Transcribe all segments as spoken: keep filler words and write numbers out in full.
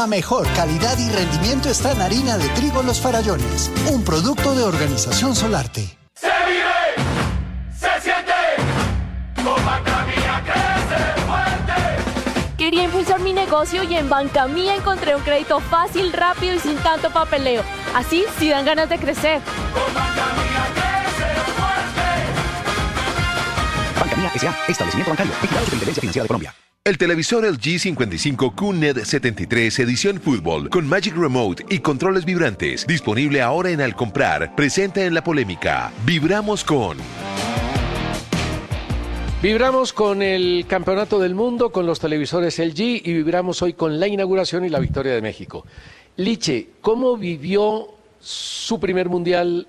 La mejor calidad y rendimiento está en harina de trigo Los Farallones, un producto de Organización Solarte. Se vive, se siente, con Banca Mía crece fuerte. Quería impulsar mi negocio y en Banca Mía encontré un crédito fácil, rápido y sin tanto papeleo. Así sí dan ganas de crecer. Con Banca Mía crece fuerte. Banca Mía S A, establecimiento bancario, vigilado Superintendencia Financiera de Colombia. El televisor L G cincuenta y cinco Q N E D setenta y tres edición Fútbol con Magic Remote y controles vibrantes, disponible ahora en Al Comprar, presenta en la polémica. Vibramos con... Vibramos con el Campeonato del Mundo, con los televisores L G y vibramos hoy con la inauguración y la victoria de México. Liche, ¿cómo vivió su primer mundial,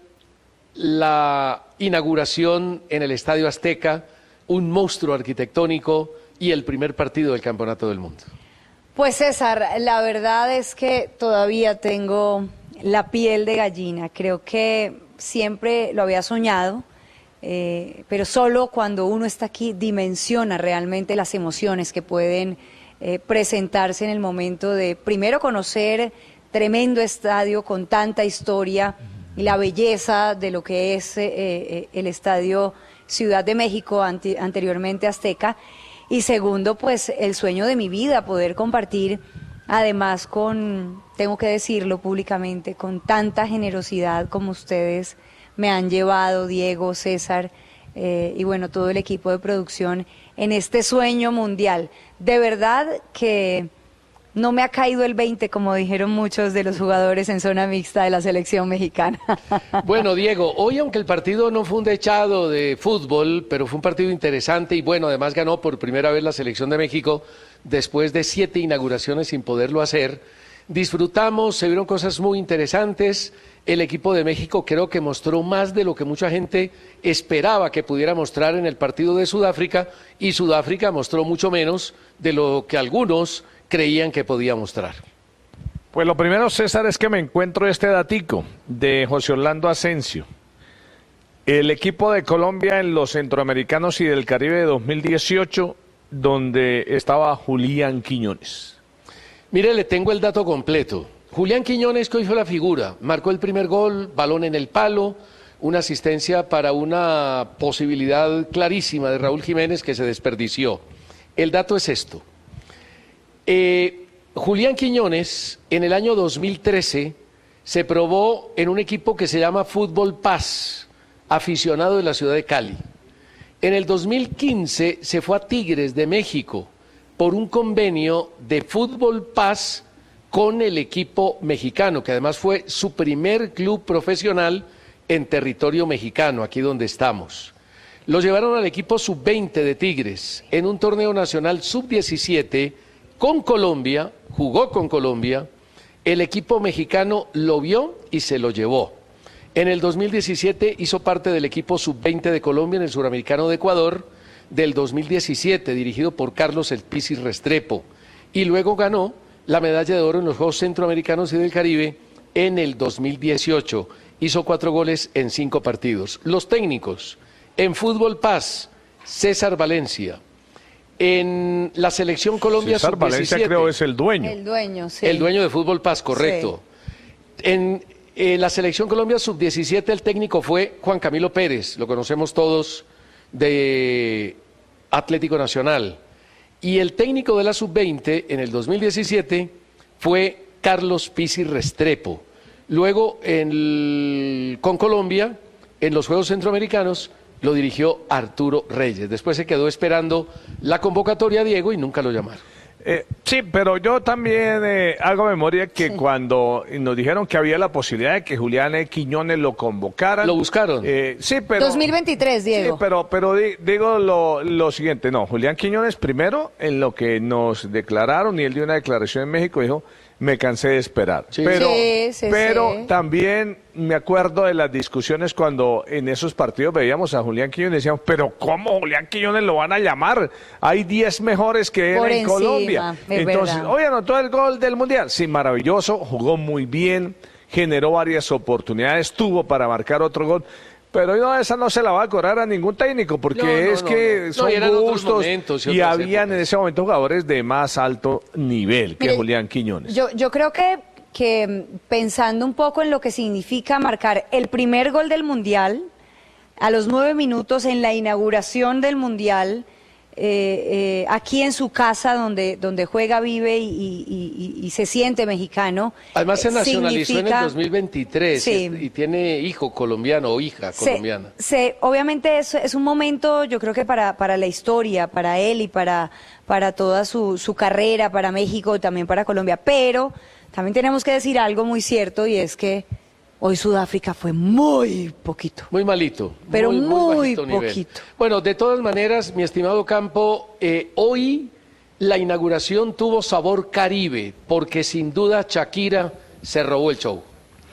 la inauguración en el Estadio Azteca, un monstruo arquitectónico y el primer partido del Campeonato del Mundo? Pues César, la verdad es que todavía tengo la piel de gallina. Creo que siempre lo había soñado, eh, pero solo cuando uno está aquí dimensiona realmente las emociones que pueden eh, presentarse en el momento de, primero, conocer tremendo estadio con tanta historia y la belleza de lo que es eh, eh, el Estadio Ciudad de México, ante, anteriormente Azteca. Y segundo, pues el sueño de mi vida, poder compartir, además con, tengo que decirlo públicamente, con tanta generosidad como ustedes me han llevado, Diego, César, eh, y bueno, todo el equipo de producción, en este sueño mundial. De verdad que no me ha caído el veinte, como dijeron muchos de los jugadores en zona mixta de la selección mexicana. Bueno, Diego, hoy aunque el partido no fue un dechado de fútbol, pero fue un partido interesante y bueno, además ganó por primera vez la selección de México después de siete inauguraciones sin poderlo hacer. Disfrutamos, se vieron cosas muy interesantes. El equipo de México creo que mostró más de lo que mucha gente esperaba que pudiera mostrar en el partido de Sudáfrica y Sudáfrica mostró mucho menos de lo que algunos creían que podía mostrar. Pues lo primero, César, es que me encuentro este datico de José Orlando Asensio. El equipo de Colombia en los Centroamericanos y del Caribe de dos mil dieciocho, donde estaba Julián Quiñones. Mire, le tengo el dato completo. Julián Quiñones, que hoy fue la figura, marcó el primer gol, balón en el palo, una asistencia para una posibilidad clarísima de Raúl Jiménez que se desperdició. El dato es esto. Eh, Julián Quiñones en el año dos mil trece se probó en un equipo que se llama Fútbol Paz, aficionado de la ciudad de Cali. En el dos mil quince se fue a Tigres de México por un convenio de Fútbol Paz con el equipo mexicano, que además fue su primer club profesional en territorio mexicano, aquí donde estamos. Lo llevaron al equipo sub veinte de Tigres en un torneo nacional sub diecisiete con Colombia, jugó con Colombia, el equipo mexicano lo vio y se lo llevó. En el dos mil diecisiete hizo parte del equipo sub veinte de Colombia en el Suramericano de Ecuador, del dos mil diecisiete, dirigido por Carlos El Pizzi Restrepo, y luego ganó la medalla de oro en los Juegos Centroamericanos y del Caribe en el dos mil dieciocho. Hizo cuatro goles en cinco partidos. Los técnicos, en Fútbol Paz, César Valencia. En la selección Colombia César sub diecisiete, Valencia creo es el dueño. El dueño, sí. El dueño de Fútbol Paz, correcto. Sí. En eh, la selección Colombia sub diecisiete el técnico fue Juan Camilo Pérez, lo conocemos todos de Atlético Nacional. Y el técnico de la sub veinte en el dos mil diecisiete fue Carlos Pizzi Restrepo. Luego en el, con Colombia, en los Juegos Centroamericanos, lo dirigió Arturo Reyes. Después se quedó esperando la convocatoria, Diego, y nunca lo llamaron. Eh, sí, pero yo también eh, hago memoria que sí. Cuando nos dijeron que había la posibilidad de que Julián Quiñones lo convocaran. ¿Lo buscaron? Eh, sí, pero... dos mil veintitrés, Diego. Sí, pero, pero di, digo lo, lo siguiente, no, Julián Quiñones primero, en lo que nos declararon, y él dio una declaración en México, dijo, me cansé de esperar. Sí. Pero, sí, sí, pero sí. También me acuerdo de las discusiones cuando en esos partidos veíamos a Julián Quiñones y decíamos, pero ¿cómo Julián Quiñones lo van a llamar? Hay diez mejores que él Por en encima, Colombia. Entonces, verdad. oye, anotó el gol del Mundial. Sí, maravilloso, jugó muy bien, generó varias oportunidades, tuvo para marcar otro gol. Pero no, esa no se la va a cobrar a ningún técnico, porque No, no, es no, que no. son No, y eran otros gustos momentos y y otras habían épocas. en ese momento jugadores de más alto nivel que Mire, Julián Quiñones. Yo, yo creo que, que pensando un poco en lo que significa marcar el primer gol del Mundial, a los nueve minutos en la inauguración del Mundial, eh, eh, aquí en su casa donde, donde juega, vive y, y- y- y se siente mexicano. Además se eh, nacionalizó en el significa- dos mil veintitrés Sí. y, y tiene hijo colombiano o hija Se- colombiana. se- obviamente es, es un momento, yo creo que para, para la historia, para él y para, para toda su, su carrera, para México y también para Colombia. Pero también tenemos que decir algo muy cierto y es que hoy Sudáfrica fue muy poquito. Muy malito. Pero muy bajito nivel. poquito. Bueno, de todas maneras, mi estimado Campo, eh, hoy la inauguración tuvo sabor Caribe, porque sin duda Shakira se robó el show.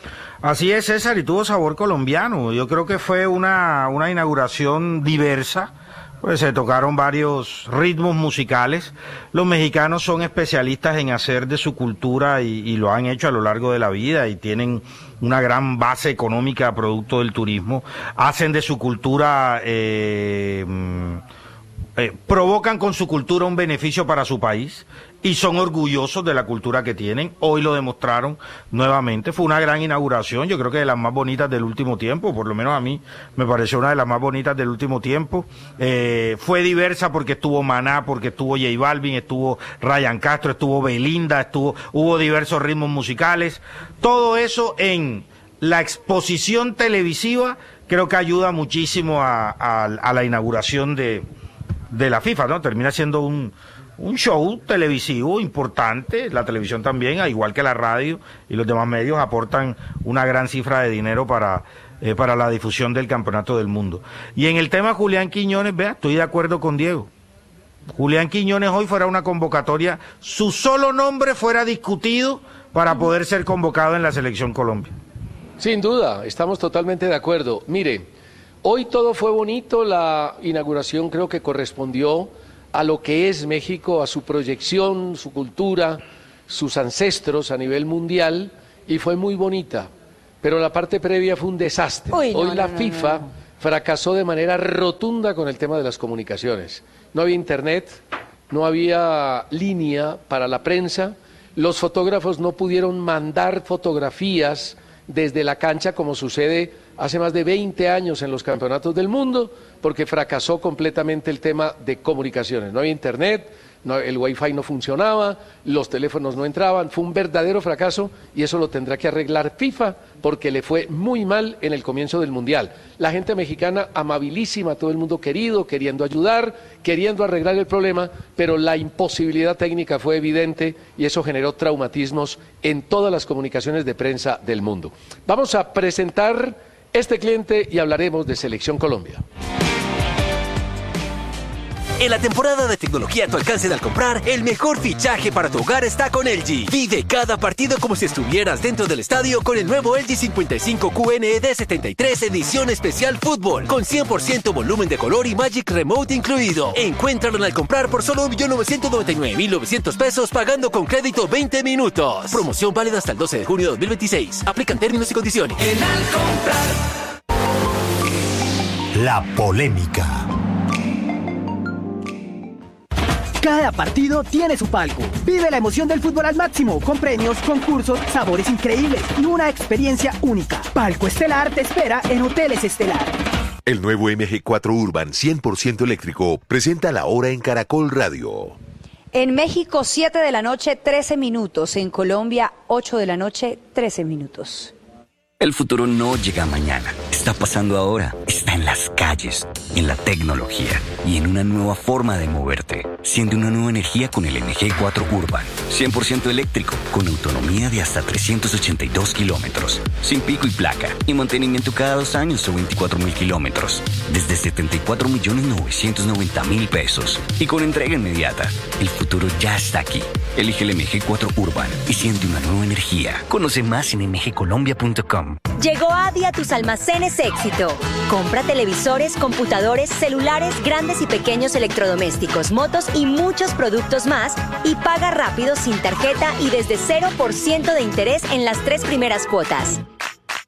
Así es, César, y tuvo sabor colombiano. Yo creo que fue una, una inauguración diversa. Pues se tocaron varios ritmos musicales. Los mexicanos son especialistas en hacer de su cultura y, y lo han hecho a lo largo de la vida y tienen una gran base económica producto del turismo. Hacen de su cultura, eh, mm, eh, provocan con su cultura un beneficio para su país y son orgullosos de la cultura que tienen. Hoy lo demostraron nuevamente. Fue una gran inauguración, yo creo que de las más bonitas del último tiempo, por lo menos a mí me pareció una de las más bonitas del último tiempo. Eh, fue diversa porque estuvo Maná, porque estuvo J Balvin, estuvo Ryan Castro, estuvo Belinda, estuvo, hubo diversos ritmos musicales. Todo eso en la exposición televisiva creo que ayuda muchísimo a, a, a la inauguración de, de la FIFA, ¿no? Termina siendo un un show televisivo importante. La televisión también, al igual que la radio y los demás medios, aportan una gran cifra de dinero para, eh, para la difusión del Campeonato del Mundo. Y en el tema Julián Quiñones, vea, estoy de acuerdo con Diego. Julián Quiñones hoy fuera una convocatoria, su solo nombre fuera discutido para poder ser convocado en la Selección Colombia. Sin duda, estamos totalmente de acuerdo. Mire, hoy todo fue bonito, la inauguración creo que correspondió a lo que es México, a su proyección, su cultura, sus ancestros a nivel mundial, y fue muy bonita. Pero la parte previa fue un desastre. Uy, no, Hoy no, la no, FIFA no, no. fracasó de manera rotunda con el tema de las comunicaciones. No había internet, no había línea para la prensa, los fotógrafos no pudieron mandar fotografías desde la cancha como sucede hace más de veinte años en los campeonatos del mundo, porque fracasó completamente el tema de comunicaciones. No había internet, no, el wifi no funcionaba, los teléfonos no entraban, fue un verdadero fracaso y eso lo tendrá que arreglar FIFA porque le fue muy mal en el comienzo del Mundial. La gente mexicana amabilísima, todo el mundo querido, queriendo ayudar, queriendo arreglar el problema, pero la imposibilidad técnica fue evidente y eso generó traumatismos en todas las comunicaciones de prensa del mundo. Vamos a presentar este cliente y hablaremos de Selección Colombia. En la temporada de tecnología a tu alcance al comprar, el mejor fichaje para tu hogar está con L G. Vive cada partido como si estuvieras dentro del estadio con el nuevo L G cincuenta y cinco Q N E D setenta y tres edición especial fútbol, con cien por ciento volumen de color y Magic Remote incluido. Encuéntralo al comprar por solo un millón novecientos noventa y nueve mil novecientos pesos pagando con crédito veinte minutos. Promoción válida hasta el doce de junio de dos mil veintiséis. Aplican términos y condiciones. En al comprar. La polémica. Cada partido tiene su palco. Vive la emoción del fútbol al máximo, con premios, concursos, sabores increíbles y una experiencia única. Palco Estelar te espera en Hoteles Estelar. El nuevo M G cuatro Urban cien por ciento eléctrico presenta la hora en Caracol Radio. En México, siete de la noche, trece minutos. En Colombia, ocho de la noche, trece minutos. El futuro no llega mañana, está pasando ahora, está en las calles, en la tecnología y en una nueva forma de moverte. Siente una nueva energía con el M G cuatro Urban, cien por ciento eléctrico, con autonomía de hasta trescientos ochenta y dos kilómetros, sin pico y placa y mantenimiento cada dos años o veinticuatro mil kilómetros, desde setenta y cuatro millones novecientos noventa mil pesos y con entrega inmediata. El futuro ya está aquí. Elige el M G cuatro Urban y siente una nueva energía. Conoce más en m g colombia punto com. Llegó Adi a tus almacenes Éxito. Compra televisores, computadores, celulares, grandes y pequeños electrodomésticos, motos y muchos productos más y paga rápido sin tarjeta y desde cero por ciento de interés en las tres primeras cuotas.